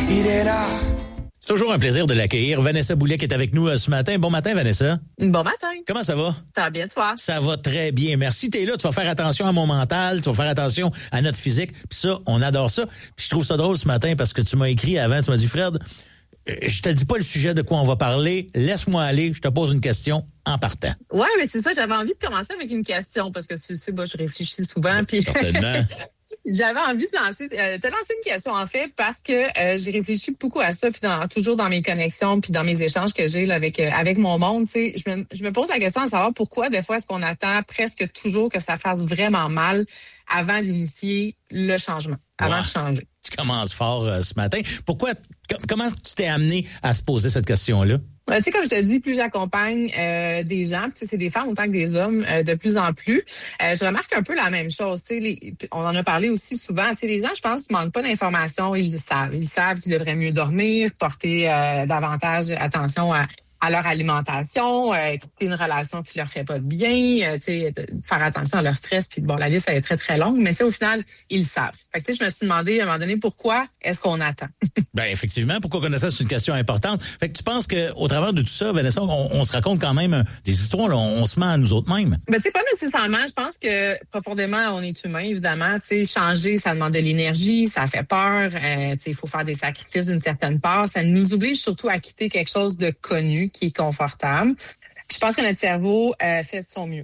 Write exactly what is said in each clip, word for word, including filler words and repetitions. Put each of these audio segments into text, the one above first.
il est là. C'est toujours un plaisir de l'accueillir. Vanessa Boulet qui est avec nous ce matin. Bon matin, Vanessa. Bon matin. Comment ça va? Ça va bien, toi? Ça va très bien. Merci. T'es là. Tu vas faire attention à mon mental. Tu vas faire attention à notre physique. Puis ça, on adore ça. Puis je trouve ça drôle ce matin parce que tu m'as écrit avant. Tu m'as dit, Fred, je te dis pas le sujet de quoi on va parler. Laisse-moi aller. Je te pose une question en partant. Ouais, mais c'est ça. J'avais envie de commencer avec une question parce que tu sais, moi, je réfléchis souvent. Puis Certainement. J'avais envie de lancer, euh, te lancer une question en fait parce que euh, j'ai réfléchi beaucoup à ça puis dans, toujours dans mes connexions puis dans mes échanges que j'ai là, avec euh, avec mon monde, tu sais, je me je me pose la question de savoir pourquoi des fois est-ce qu'on attend presque toujours que ça fasse vraiment mal avant d'initier le changement, avant wow. de changer. Tu commences fort euh, ce matin. Pourquoi comment tu t'es amené à se poser cette question-là? Ben, tu sais, comme je te dis, plus j'accompagne euh, des gens, tu sais, c'est des femmes autant que des hommes, euh, de plus en plus. Euh, je remarque un peu la même chose. Tu sais, les, on en a parlé aussi souvent. Tu sais, les gens, je pense, manquent pas d'informations. Ils le savent. Ils savent qu'ils devraient mieux dormir, porter euh, davantage attention à à leur alimentation, euh, quitter une relation qui leur fait pas de bien, euh, tu sais, faire attention à leur stress, puis bon, la liste elle est très très longue, mais tu sais, au final, ils le savent. Fait que tu sais, je me suis demandé à un moment donné pourquoi est-ce qu'on attend. Ben effectivement, pourquoi qu'on attend, c'est une question importante. Fait que tu penses que au travers de tout ça, Vanessa, on, on se raconte quand même des histoires, là, on, on se ment à nous autres mêmes. Ben tu sais, pas nécessairement. Je pense que profondément, on est humain, évidemment. Tu sais, changer, ça demande de l'énergie, ça fait peur. Euh, tu sais, il faut faire des sacrifices d'une certaine part. Ça nous oblige surtout à quitter quelque chose de connu, qui est confortable. Je pense que notre cerveau euh, fait de son mieux.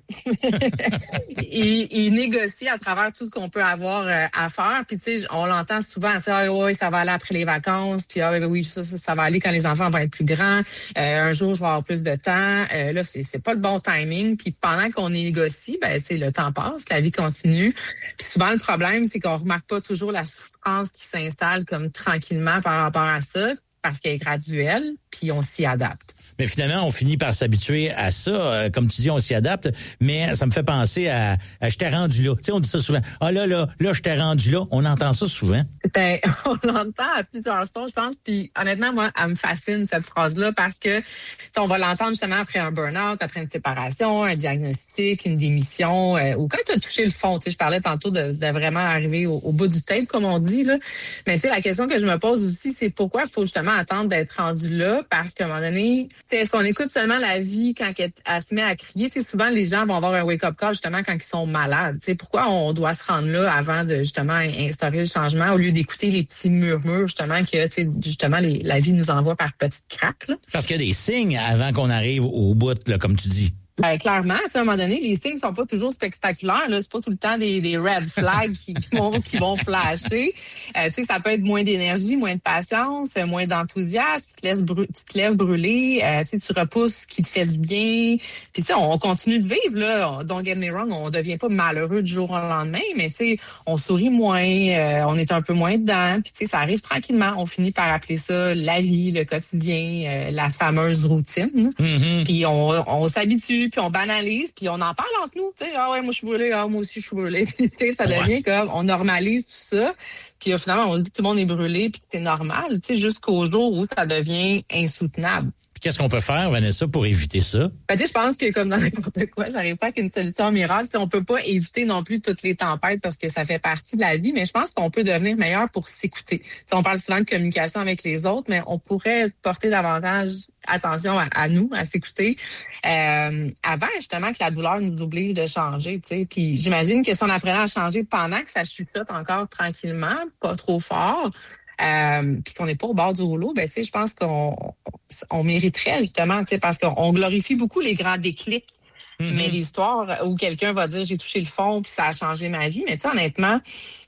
il, il négocie à travers tout ce qu'on peut avoir euh, à faire. Puis tu sais, on l'entend souvent, ah oui, ça va aller après les vacances. Puis ah oui, ça, ça, ça va aller quand les enfants vont être plus grands. Euh, un jour, je vais avoir plus de temps. Euh, là, c'est, c'est pas le bon timing. Puis pendant qu'on négocie, ben c'est le temps passe, la vie continue. Puis souvent, le problème, c'est qu'on remarque pas toujours la souffrance qui s'installe comme tranquillement par rapport à ça, parce qu'elle est graduelle, puis on s'y adapte. Mais finalement, on finit par s'habituer à ça. Euh, comme tu dis, on s'y adapte. Mais ça me fait penser à, à je t'ai rendu là. Tu sais, on dit ça souvent. Ah là, là, là, je t'ai rendu là. On entend ça souvent. Ben, on l'entend à plusieurs sons, je pense. Puis honnêtement, moi, elle me fascine, cette phrase-là, parce que on va l'entendre justement après un burn-out, après une séparation, un diagnostic, une démission, euh, ou quand tu as touché le fond. Tu sais, je parlais tantôt de, de vraiment arriver au, au bout du tape, comme on dit, là. Mais tu sais, la question que je me pose aussi, c'est pourquoi il faut justement attendre d'être rendu là, parce qu'à un moment donné, est-ce qu'on écoute seulement la vie quand elle, elle se met à crier? Tu sais, souvent, les gens vont avoir un wake-up call justement quand ils sont malades. Tu sais, pourquoi on doit se rendre là avant de justement instaurer le changement au lieu d'écouter les petits murmures justement que, tu sais, justement, les, la vie nous envoie par petites craques, là? Parce qu'il y a des signes avant qu'on arrive au bout, là, comme tu dis. Ben, clairement, tu sais, à un moment donné, les signes sont pas toujours spectaculaires, là. C'est pas tout le temps des, des red flags qui, qui vont, qui vont flasher. Euh, tu sais, ça peut être moins d'énergie, moins de patience, moins d'enthousiasme. Tu te laisses bru- tu te lèves brûler. Euh, tu sais, tu repousses ce qui te fait du bien. Puis, tu sais, on continue de vivre, là. Don't get me wrong, on devient pas malheureux du jour au lendemain, mais tu sais, on sourit moins, euh, on est un peu moins dedans. Puis, tu sais, ça arrive tranquillement. On finit par appeler ça la vie, le quotidien, euh, la fameuse routine. Mm-hmm. Puis, on, on s'habitue, puis on banalise, puis on en parle entre nous, tu sais, ah ouais, moi je suis brûlée, ah moi aussi je suis brûlée. Tu sais, ça devient ouais. comme, on normalise tout ça, puis euh, finalement on dit que tout le monde est brûlé, puis que c'est normal, tu sais, jusqu'au jour où ça devient insoutenable. Puis qu'est-ce qu'on peut faire, Vanessa, pour éviter ça? Ben, tu sais, je pense que comme dans n'importe quoi, j'arrive pas avec une solution miracle. Tu sais, on peut pas éviter non plus toutes les tempêtes parce que ça fait partie de la vie, mais je pense qu'on peut devenir meilleur pour s'écouter. Tu sais, on parle souvent de communication avec les autres, mais on pourrait porter davantage attention à, à nous, à s'écouter, euh, avant justement que la douleur nous oblige de changer, tu sais. Puis j'imagine que si on apprenait à changer pendant que ça chuchote encore tranquillement, pas trop fort, euh, puis qu'on n'est pas au bord du rouleau, ben tu sais, je pense qu'on on mériterait justement, tu sais, parce qu'on glorifie beaucoup les grands déclics. Mm-hmm. Mais l'histoire où quelqu'un va dire j'ai touché le fond puis ça a changé ma vie, mais tu sais, honnêtement,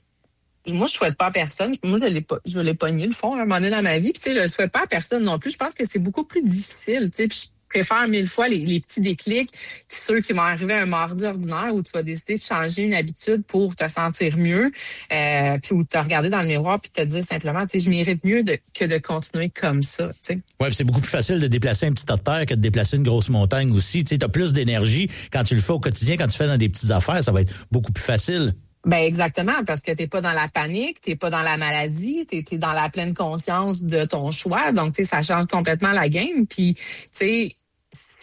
moi, je souhaite pas à personne. Moi, je l'ai pas, je l'ai pogné le fond à un moment donné dans ma vie. Puis, tu sais, je le souhaite pas à personne non plus. Je pense que c'est beaucoup plus difficile, tu sais. Puis, je préfère mille fois les, les petits déclics que ceux qui vont arriver un mardi ordinaire où tu vas décider de changer une habitude pour te sentir mieux, euh, puis où te regarder dans le miroir puis te dire simplement, tu sais, je mérite mieux de, que de continuer comme ça, tu sais. Ouais, c'est beaucoup plus facile de déplacer un petit tas de terre que de déplacer une grosse montagne aussi. Tu sais, t'as plus d'énergie quand tu le fais au quotidien, quand tu fais dans des petites affaires, ça va être beaucoup plus facile. Ben exactement, parce que t'es pas dans la panique, t'es pas dans la maladie, t'es, t'es dans la pleine conscience de ton choix. Donc, tu sais, ça change complètement la game. Puis, tu sais,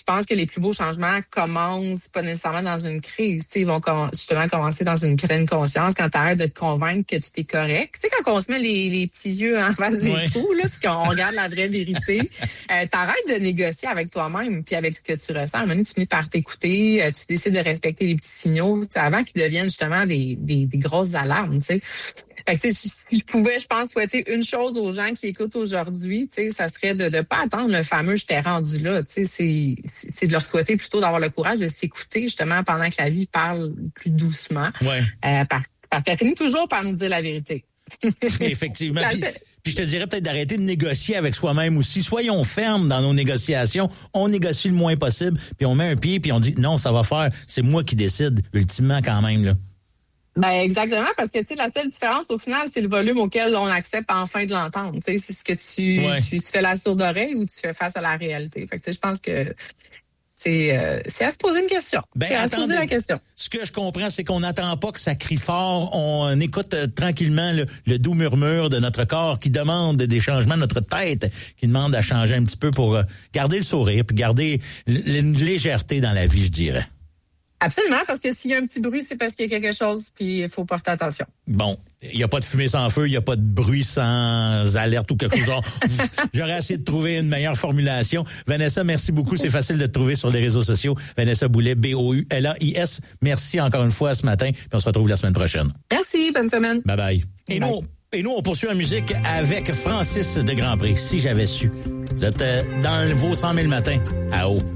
pense que les plus beaux changements commencent pas nécessairement dans une crise. T'sais, ils vont com- justement commencer dans une pleine conscience quand tu arrêtes de te convaincre que tu es correct. Tu sais, quand on se met les, les petits yeux en face des Ouais. trous, là, puis qu'on regarde la vraie vérité, euh, t'arrêtes de négocier avec toi-même puis avec ce que tu ressens. À un moment donné, tu finis par t'écouter, euh, tu décides de respecter les petits signaux avant qu'ils deviennent justement des, des, des grosses alarmes. Tu sais. Fait que, tu sais, si si je pouvais, je pense, souhaiter une chose aux gens qui écoutent aujourd'hui, tu sais, ça serait de ne pas attendre le fameux « je t'ai rendu là ». Tu sais, c'est, c'est c'est de leur souhaiter plutôt d'avoir le courage de s'écouter justement pendant que la vie parle plus doucement. Ouais. Euh, parce, parce qu'elle finit toujours par nous dire la vérité. Effectivement. Ça Puis, fait- puis je te dirais peut-être d'arrêter de négocier avec soi-même aussi. Soyons fermes dans nos négociations. On négocie le moins possible, puis on met un pied, puis on dit non, ça va faire. C'est moi qui décide, ultimement quand même là. Ben exactement, parce que tu sais, la seule différence au final, c'est le volume auquel on accepte enfin de l'entendre. Tu sais, c'est ce que tu, Ouais. tu, tu fais la sourde oreille ou tu fais face à la réalité. Fait que tu sais, je pense que c'est euh, c'est à se poser une question. Ben, c'est à se poser attendez. la question. Ce que je comprends, c'est qu'on n'attend pas que ça crie fort. On écoute euh, tranquillement le, le doux murmure de notre corps qui demande des changements, notre tête qui demande à changer un petit peu pour euh, garder le sourire puis garder l- une légèreté dans la vie, je dirais. Absolument, parce que s'il y a un petit bruit, c'est parce qu'il y a quelque chose, puis il faut porter attention. Bon, il n'y a pas de fumée sans feu, il n'y a pas de bruit sans alerte ou quelque chose. Genre, j'aurais essayé de trouver une meilleure formulation. Vanessa, merci beaucoup. C'est facile de te trouver sur les réseaux sociaux. Vanessa Boulet, B O U L A I S. Merci encore une fois ce matin, puis on se retrouve la semaine prochaine. Merci, bonne semaine. Bye bye. Et Bye. nous, et nous, on poursuit en musique avec Francis de Grand Prix. Si j'avais su. Vous êtes euh, dans vos cent mille matins à haut.